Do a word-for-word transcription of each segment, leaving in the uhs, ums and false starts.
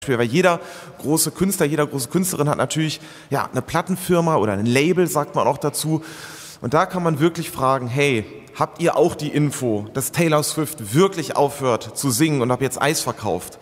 Weil jeder große Künstler, jeder große Künstlerin hat natürlich ja, eine Plattenfirma oder ein Label, sagt man auch dazu. Und da kann man wirklich fragen, hey, habt ihr auch die Info, dass Taylor Swift wirklich aufhört zu singen und ab jetzt Eis verkauft?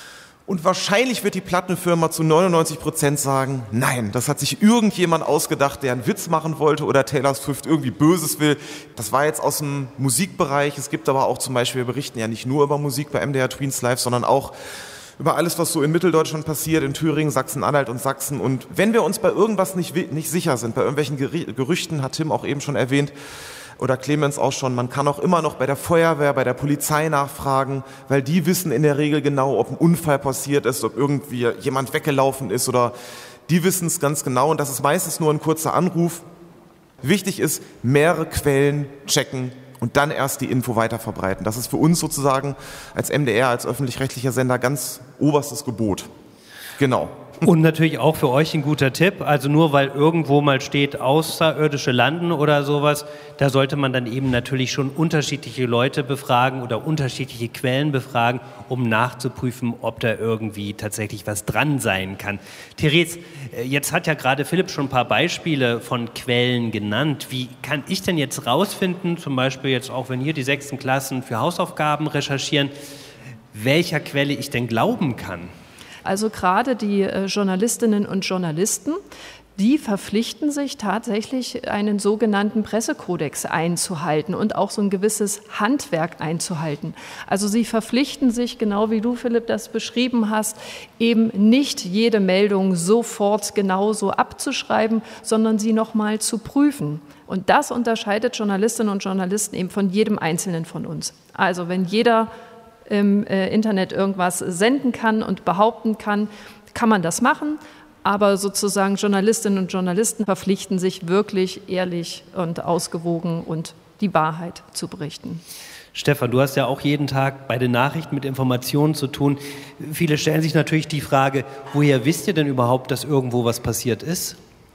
Und wahrscheinlich wird die Plattenfirma zu neunundneunzig Prozent sagen, nein, das hat sich irgendjemand ausgedacht, der einen Witz machen wollte oder Taylor Swift irgendwie Böses will. Das war jetzt aus dem Musikbereich. Es gibt aber auch zum Beispiel, wir berichten ja nicht nur über Musik bei M D R Tweens Live, sondern auch über alles, was so in Mitteldeutschland passiert, in Thüringen, Sachsen-Anhalt und Sachsen. Und wenn wir uns bei irgendwas nicht, nicht sicher sind, bei irgendwelchen Gerüchten, hat Tim auch eben schon erwähnt, oder Clemens auch schon, man kann auch immer noch bei der Feuerwehr, bei der Polizei nachfragen, weil die wissen in der Regel genau, ob ein Unfall passiert ist, ob irgendwie jemand weggelaufen ist oder die wissen es ganz genau. Und das ist meistens nur ein kurzer Anruf. Wichtig ist, mehrere Quellen checken und dann erst die Info weiter verbreiten. Das ist für uns sozusagen als M D R, als öffentlich-rechtlicher Sender ganz oberstes Gebot. Genau. Und natürlich auch für euch ein guter Tipp, also nur weil irgendwo mal steht, Außerirdische landen oder sowas, da sollte man dann eben natürlich schon unterschiedliche Leute befragen oder unterschiedliche Quellen befragen, um nachzuprüfen, ob da irgendwie tatsächlich was dran sein kann. Therese, jetzt hat ja gerade Philipp schon ein paar Beispiele von Quellen genannt. Wie kann ich denn jetzt rausfinden, zum Beispiel jetzt auch, wenn hier die sechsten Klassen für Hausaufgaben recherchieren, welcher Quelle ich denn glauben kann? Also gerade die äh, Journalistinnen und Journalisten, die verpflichten sich tatsächlich, einen sogenannten Pressekodex einzuhalten und auch so ein gewisses Handwerk einzuhalten. Also sie verpflichten sich, genau wie du, Philipp, das beschrieben hast, eben nicht jede Meldung sofort genauso abzuschreiben, sondern sie nochmal zu prüfen. Und das unterscheidet Journalistinnen und Journalisten eben von jedem Einzelnen von uns. Also wenn jeder im Internet irgendwas senden kann und behaupten kann, kann man das machen. Aber sozusagen Journalistinnen und Journalisten verpflichten sich wirklich ehrlich und ausgewogen und die Wahrheit zu berichten. Stefan, du hast ja auch jeden Tag bei den Nachrichten mit Informationen zu tun. Viele stellen sich natürlich die Frage, woher wisst ihr denn überhaupt, dass irgendwo was passiert ist?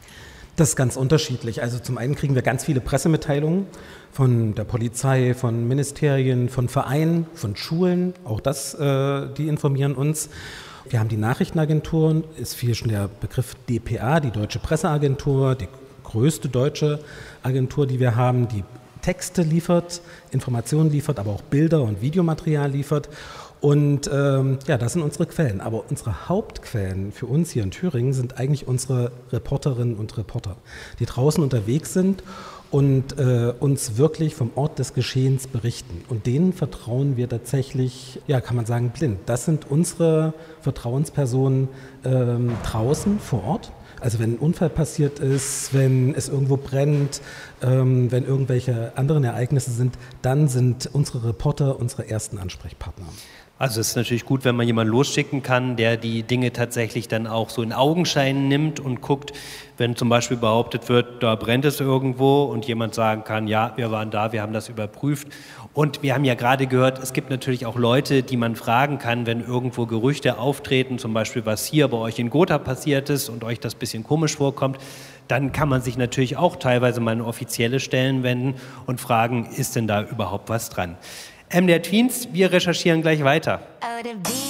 Das ist ganz unterschiedlich. Also zum einen kriegen wir ganz viele Pressemitteilungen von der Polizei, von Ministerien, von Vereinen, von Schulen. Auch das, äh, die informieren uns. Wir haben die Nachrichtenagenturen, ist viel schon der Begriff D P A, die Deutsche Presseagentur, die größte deutsche Agentur, die wir haben, die Texte liefert, Informationen liefert, aber auch Bilder und Videomaterial liefert. Und ähm, ja, das sind unsere Quellen. Aber unsere Hauptquellen für uns hier in Thüringen sind eigentlich unsere Reporterinnen und Reporter, die draußen unterwegs sind und äh, uns wirklich vom Ort des Geschehens berichten. Und denen vertrauen wir tatsächlich, ja, kann man sagen, blind. Das sind unsere Vertrauenspersonen ähm, draußen vor Ort. Also wenn ein Unfall passiert ist, wenn es irgendwo brennt, ähm, wenn irgendwelche anderen Ereignisse sind, dann sind unsere Reporter unsere ersten Ansprechpartner. Also es ist natürlich gut, wenn man jemanden losschicken kann, der die Dinge tatsächlich dann auch so in Augenschein nimmt und guckt, wenn zum Beispiel behauptet wird, da brennt es irgendwo und jemand sagen kann, ja, wir waren da, wir haben das überprüft. Und wir haben ja gerade gehört, es gibt natürlich auch Leute, die man fragen kann, wenn irgendwo Gerüchte auftreten, zum Beispiel was hier bei euch in Gotha passiert ist und euch das ein bisschen komisch vorkommt, dann kann man sich natürlich auch teilweise mal an offizielle Stellen wenden und fragen, ist denn da überhaupt was dran? M D R Tweens, wir recherchieren gleich weiter.